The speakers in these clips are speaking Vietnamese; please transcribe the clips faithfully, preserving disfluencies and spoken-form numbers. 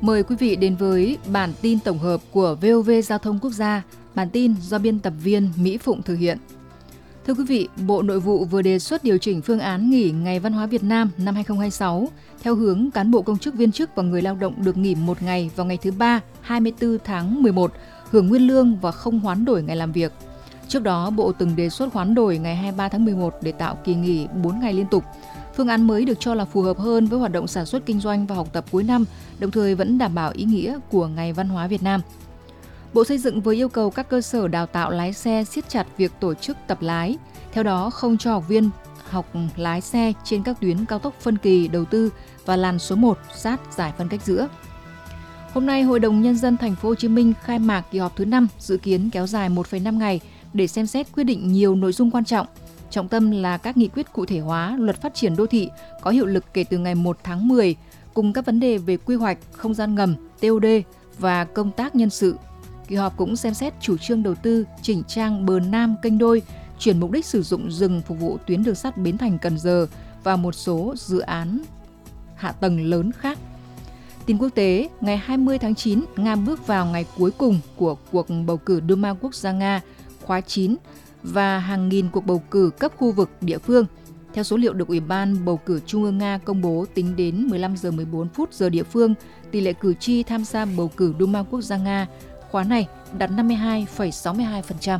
Mời quý vị đến với bản tin tổng hợp của vê o vê Giao thông Quốc gia. Bản tin do biên tập viên Mỹ Phụng thực hiện. Thưa quý vị, Bộ Nội vụ vừa đề xuất điều chỉnh phương án nghỉ Ngày Văn hóa Việt Nam năm hai không hai sáu theo hướng cán bộ công chức viên chức và người lao động được nghỉ một ngày vào ngày thứ ba, hai mươi tư tháng mười một, hưởng nguyên lương và không hoán đổi ngày làm việc. Trước đó, Bộ từng đề xuất hoán đổi ngày hai mươi ba tháng mười một để tạo kỳ nghỉ bốn ngày liên tục. Phương án mới được cho là phù hợp hơn với hoạt động sản xuất kinh doanh và học tập cuối năm, đồng thời vẫn đảm bảo ý nghĩa của Ngày Văn hóa Việt Nam. Bộ Xây dựng vừa yêu cầu các cơ sở đào tạo lái xe siết chặt việc tổ chức tập lái, theo đó không cho học viên học lái xe trên các tuyến cao tốc phân kỳ đầu tư và làn số một sát giải phân cách giữa. Hôm nay, Hội đồng Nhân dân Thành phố Hồ Chí Minh khai mạc kỳ họp thứ năm, dự kiến kéo dài một phẩy năm ngày để xem xét quyết định nhiều nội dung quan trọng. Trọng tâm là các nghị quyết cụ thể hóa luật phát triển đô thị có hiệu lực kể từ ngày một tháng mười, cùng các vấn đề về quy hoạch, không gian ngầm, tê ô đê và công tác nhân sự. Kỳ họp cũng xem xét chủ trương đầu tư chỉnh trang bờ Nam kênh Đôi, chuyển mục đích sử dụng rừng phục vụ tuyến đường sắt Bến Thành - Cần Giờ và một số dự án hạ tầng lớn khác. Tin quốc tế, ngày hai mươi tháng chín, Nga bước vào ngày cuối cùng của cuộc bầu cử Duma Quốc gia Nga khóa chín và hàng nghìn cuộc bầu cử cấp khu vực địa phương. Theo số liệu được Ủy ban Bầu cử Trung ương Nga công bố tính đến mười lăm giờ mười bốn phút giờ địa phương, tỷ lệ cử tri tham gia bầu cử Duma Quốc gia Nga khóa này đạt năm mươi hai phẩy sáu mươi hai phần trăm.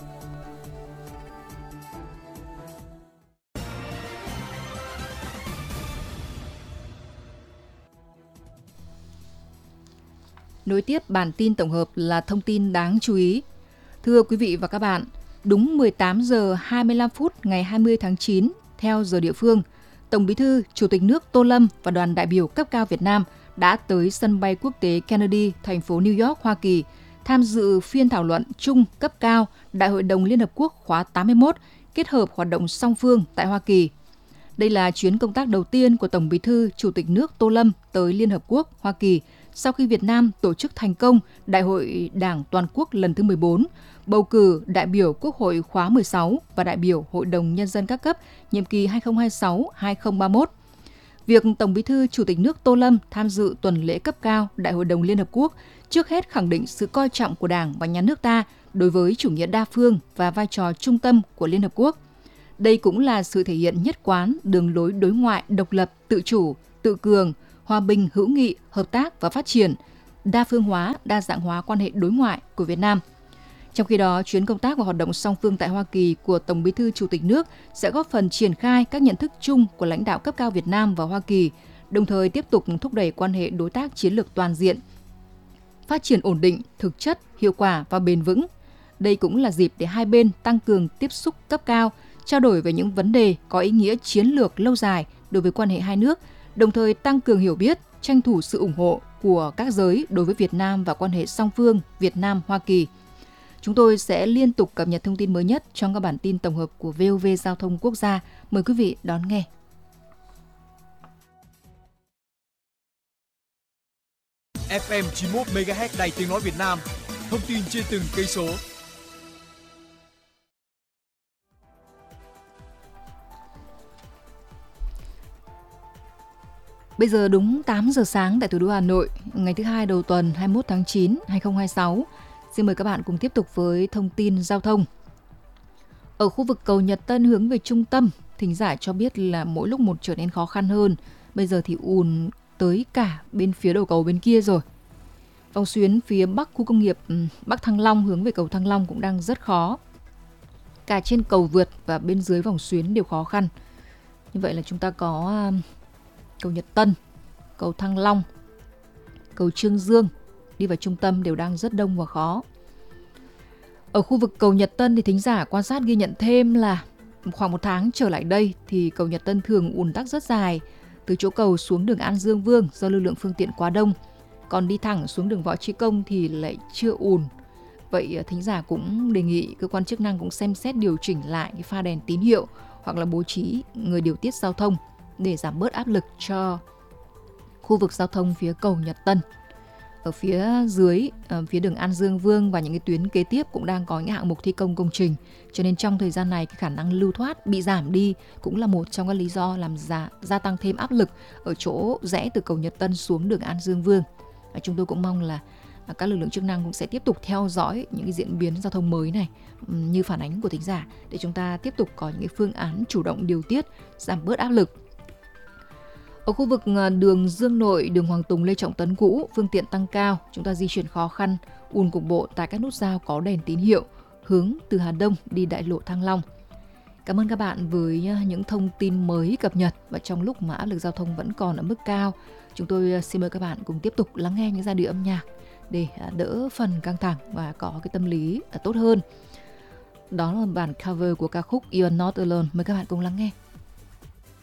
Nối tiếp bản tin tổng hợp là thông tin đáng chú ý. Thưa quý vị và các bạn, đúng mười tám giờ hai mươi lăm phút ngày hai mươi tháng chín, theo giờ địa phương, Tổng Bí thư, Chủ tịch nước Tô Lâm và đoàn đại biểu cấp cao Việt Nam đã tới sân bay quốc tế Kennedy, thành phố New York, Hoa Kỳ, tham dự phiên thảo luận chung cấp cao Đại hội đồng Liên Hợp Quốc khóa tám mươi mốt, kết hợp hoạt động song phương tại Hoa Kỳ. Đây là chuyến công tác đầu tiên của Tổng Bí thư, Chủ tịch nước Tô Lâm tới Liên Hợp Quốc, Hoa Kỳ, sau khi Việt Nam tổ chức thành công Đại hội Đảng Toàn quốc lần thứ mười bốn, bầu cử đại biểu Quốc hội khóa mười sáu và đại biểu Hội đồng Nhân dân các cấp nhiệm kỳ hai không hai sáu đến hai không ba mốt. Việc Tổng Bí thư Chủ tịch nước Tô Lâm tham dự tuần lễ cấp cao Đại hội đồng Liên Hợp Quốc trước hết khẳng định sự coi trọng của Đảng và Nhà nước ta đối với chủ nghĩa đa phương và vai trò trung tâm của Liên Hợp Quốc. Đây cũng là sự thể hiện nhất quán đường lối đối ngoại độc lập, tự chủ, tự cường, hòa bình, hữu nghị, hợp tác và phát triển, đa phương hóa, đa dạng hóa quan hệ đối ngoại của Việt Nam. Trong khi đó, chuyến công tác và hoạt động song phương tại Hoa Kỳ của Tổng Bí thư Chủ tịch nước sẽ góp phần triển khai các nhận thức chung của lãnh đạo cấp cao Việt Nam và Hoa Kỳ, đồng thời tiếp tục thúc đẩy quan hệ đối tác chiến lược toàn diện, phát triển ổn định, thực chất, hiệu quả và bền vững. Đây cũng là dịp để hai bên tăng cường tiếp xúc cấp cao, trao đổi về những vấn đề có ý nghĩa chiến lược lâu dài đối với quan hệ hai nước, đồng thời tăng cường hiểu biết, tranh thủ sự ủng hộ của các giới đối với Việt Nam và quan hệ song phương Việt Nam-Hoa Kỳ. Chúng tôi sẽ liên tục cập nhật thông tin mới nhất trong các bản tin tổng hợp của vê o vê Giao thông Quốc gia. Mời quý vị đón nghe. ép em chín mươi mốt mê ga héc Đài Tiếng nói Việt Nam. Thông tin trên từng cây số. Bây giờ đúng tám giờ sáng tại thủ đô Hà Nội, ngày thứ hai đầu tuần hai mươi mốt tháng chín năm hai không hai sáu. Xin mời các bạn cùng tiếp tục với thông tin giao thông. Ở khu vực cầu Nhật Tân hướng về trung tâm, thính giả cho biết là mỗi lúc một trở nên khó khăn hơn. Bây giờ thì ùn tới cả bên phía đầu cầu bên kia rồi. Vòng xuyến phía bắc khu công nghiệp Bắc Thăng Long hướng về cầu Thăng Long cũng đang rất khó. Cả trên cầu vượt và bên dưới vòng xuyến đều khó khăn. Như vậy là chúng ta có cầu Nhật Tân, cầu Thăng Long, cầu Trương Dương đi vào trung tâm đều đang rất đông và khó. Ở khu vực cầu Nhật Tân thì thính giả quan sát ghi nhận thêm là khoảng một tháng trở lại đây thì cầu Nhật Tân thường ùn tắc rất dài từ chỗ cầu xuống đường An Dương Vương do lưu lượng phương tiện quá đông. Còn đi thẳng xuống đường Võ Chí Công thì lại chưa ùn. Vậy thính giả cũng đề nghị cơ quan chức năng cũng xem xét điều chỉnh lại cái pha đèn tín hiệu hoặc là bố trí người điều tiết giao thông để giảm bớt áp lực cho khu vực giao thông phía cầu Nhật Tân. Ở phía dưới, ở phía đường An Dương Vương và những cái tuyến kế tiếp cũng đang có những hạng mục thi công công trình. Cho nên trong thời gian này cái khả năng lưu thoát bị giảm đi cũng là một trong các lý do làm gia, gia tăng thêm áp lực ở chỗ rẽ từ cầu Nhật Tân xuống đường An Dương Vương. Chúng tôi cũng mong là các lực lượng chức năng cũng sẽ tiếp tục theo dõi những cái diễn biến giao thông mới này như phản ánh của thính giả, để chúng ta tiếp tục có những cái phương án chủ động điều tiết, giảm bớt áp lực. Ở khu vực đường Dương Nội, đường Hoàng Tùng, Lê Trọng Tấn cũ, phương tiện tăng cao, chúng ta di chuyển khó khăn, ùn cục bộ tại các nút giao có đèn tín hiệu, hướng từ Hà Đông đi đại lộ Thăng Long. Cảm ơn các bạn với những thông tin mới cập nhật, và trong lúc mà áp lực giao thông vẫn còn ở mức cao, chúng tôi xin mời các bạn cùng tiếp tục lắng nghe những giai điệu âm nhạc để đỡ phần căng thẳng và có cái tâm lý tốt hơn. Đó là bản cover của ca khúc You're Not Alone. Mời các bạn cùng lắng nghe.